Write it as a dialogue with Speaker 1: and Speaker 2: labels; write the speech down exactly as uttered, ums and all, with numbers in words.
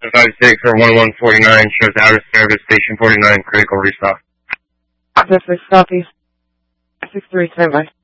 Speaker 1: five six or one one four nine shows out of service, station forty-nine, critical restock.
Speaker 2: That's six copies. six three, stand by.